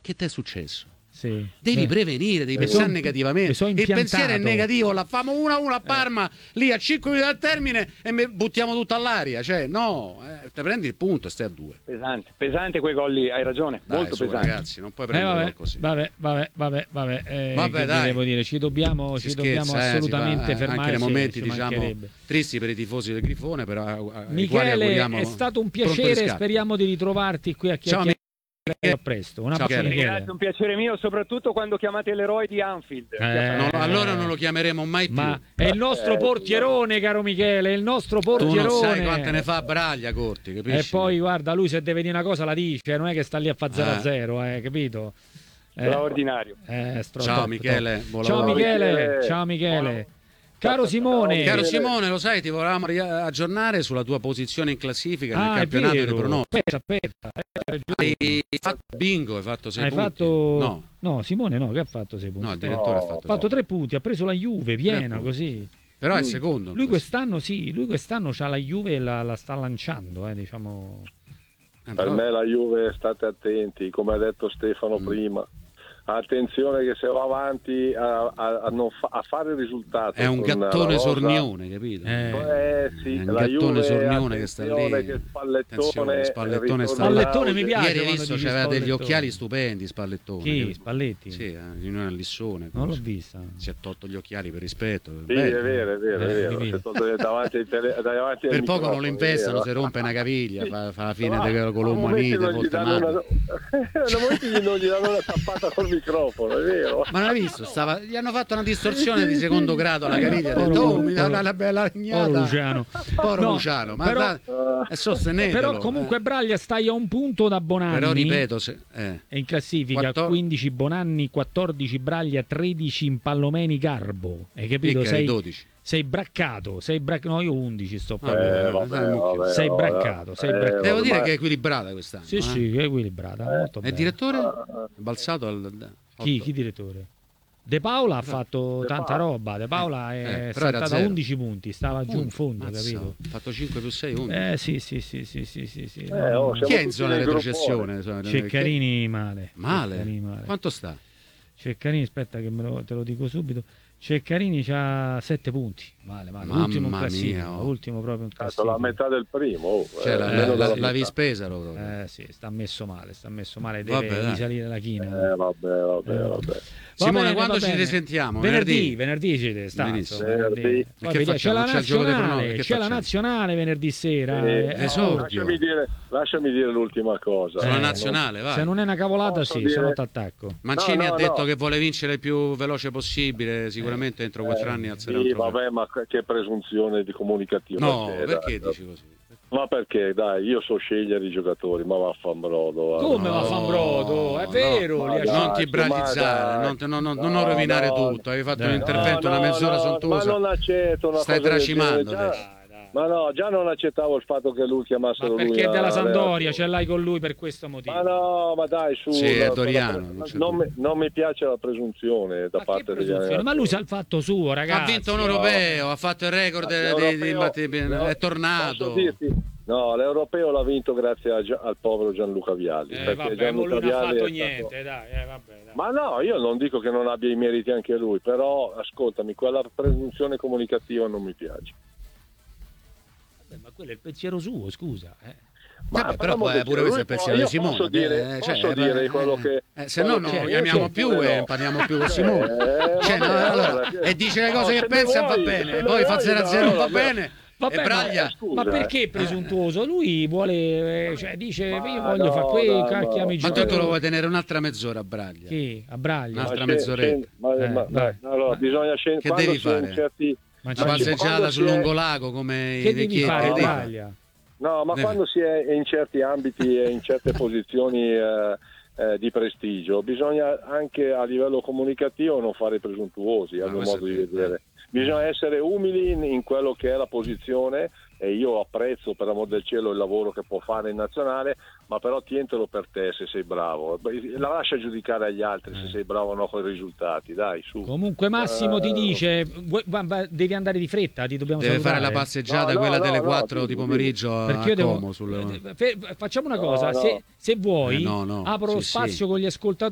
che ti è successo? Sì. Devi prevenire, devi pensare negativamente. Il pensiero è negativo, la famo 1-1 a Parma, lì a 5 minuti dal termine e buttiamo tutto all'aria. Cioè, no, te prendi il punto e stai a 2. Pesante quei gol lì, hai ragione. Dai, molto pesante. Ragazzi, non puoi prendere così. Vabbè, dai. Devo dire, ci dobbiamo assolutamente fermare. Anche nei momenti, diciamo, tristi per i tifosi del Grifone, però Michele, è stato un piacere, speriamo di ritrovarti qui a chiacchierare. A presto. Grazie, un piacere mio, soprattutto quando chiamate l'eroe di Anfield. Allora non lo chiameremo mai più. Ma è il nostro portierone, caro Michele, è il nostro portierone. Tu non sai quante ne fa Braglia, Corti, capisci? E poi guarda, lui se deve dire una cosa la dice, non è che sta lì a fa 0-0, capito? Straordinario. Ciao Michele. Ciao Michele. Caro Simone, lo sai, ti volevamo aggiornare sulla tua posizione in classifica nel campionato di pronostici. Aspetta. Hai fatto bingo, hai fatto 6 punti. No, Simone no, che ha fatto 6 punti. No, il direttore ha fatto 3 punti, ha preso la Juve piena così. Però è il secondo. Lui quest'anno c'ha la Juve e la sta lanciando, diciamo. Per me la Juve, state attenti, come ha detto Stefano prima. Attenzione che se va avanti a fare il risultato è un gattone sornione, capito? Sì, è un gattone sornione che sta lì, che Spallettone mi piace. Ieri visto c'aveva degli occhiali stupendi Spallettone. Chi? Spalletti? Sì, in una Lissone. Non l'ho vista. Si è tolto gli occhiali per rispetto. Sì, è vero. Si è tolto davanti per poco non lo impestano, si rompe una caviglia, fa la fine del colomanite, non gli danno una tappata col microfono, è vero. Ma non hai visto? Gli hanno fatto una distorsione di secondo grado alla caviglia. Ha detto, mi dà una bella ragnata. Povero Luciano. Ma è sostenetelo. Però comunque Braglia stai a un punto da Bonanni. Però ripeto, è in classifica 15 Bonanni, 14 Braglia, 13 Impallomeni Garbo. Hai capito? Sei 12. Sei braccato, no, io 11 sto parlando. Sei braccato. Devo dire che è equilibrata quest'anno. Sì, è equilibrata, molto bene. E il direttore? È balzato al Chi direttore? De Paola ha fatto tanta roba. De Paola è saltata 11 punti, stava giù in fondo, capito? Ha fatto 5 più 6 11. Sì. Chi è in zona di retrocessione? Ceccarini male. Quanto sta? Ceccarini, aspetta che te lo dico subito. Ceccarini c'ha 7 punti. Male. Ultimo in classifica. Ultimo proprio in classifica. La metà del primo. L'avevi spesa proprio. Sì, sta messo male. Deve risalire la china. Vabbè. Simone, quando ci risentiamo? Venerdì ci venerdì. C'è la nazionale venerdì sera. Lasciami dire l'ultima cosa. Sulla nazionale, vai. Se non è una cavolata, sono t'attacco. Mancini ha detto che vuole vincere il più veloce possibile, sicuramente entro 4 anni alzerà un trofeo. Vabbè, ma che presunzione di comunicativa. No, perché dici così? Ma perché, dai, io so scegliere i giocatori, ma vaffanbrodo. Come vaffanbrodo? È vero. Non ti braccizzare, non rovinare tutto. Hai fatto un intervento una mezz'ora sontuosa. Ma non accetto una Stai cosa tracimando adesso. Ma no, già non accettavo il fatto che lui chiamassero lui. Perché è della Sampdoria, ce l'hai con lui per questo motivo. Ma no, ma dai, su. Sì, è Doriano. Non mi piace la presunzione da parte degli altri. Ma lui sa il fatto suo, ragazzi. Ha vinto un europeo, ha fatto il record, è tornato. No, l'europeo l'ha vinto grazie al povero Gianluca Vialli. Vabbè, lui non ha fatto niente, dai. Ma no, io non dico che non abbia i meriti anche lui, però ascoltami, quella presunzione comunicativa non mi piace. Ma quello è il pensiero suo, scusa. Ma però pure questo è il pensiero di Simone. Posso dire quello che... se no non lo chiamiamo più e parliamo più con Simone. E dice le cose che pensa va bene, poi fa 0-0 non va bene. Vabbè, ma perché presuntuoso? Lui vuole, dice io voglio fare qui, cacchiami i giocatori. Ma tu lo vuoi tenere un'altra mezz'ora a Braglia? Chi? A Braglia? Un'altra mezz'oretta. Allora bisogna scendere. Che devi fare? Una passeggiata sul lungolago come i vecchietti. No, ma quando si è in certi ambiti e in certe posizioni di prestigio, bisogna anche a livello comunicativo non fare presuntuosi, a mio modo di vedere. Bisogna essere umili in quello che è la posizione, e io apprezzo per amor del cielo il lavoro che può fare in nazionale, ma però tientelo per te se sei bravo, la lascia giudicare agli altri se sei bravo o no con i risultati, dai, su. Comunque Massimo ti dice devi andare di fretta, ti dobbiamo deve salutare. fare la passeggiata delle 4 di pomeriggio perché a io Como. Facciamo una cosa, se vuoi apro lo spazio con gli ascoltatori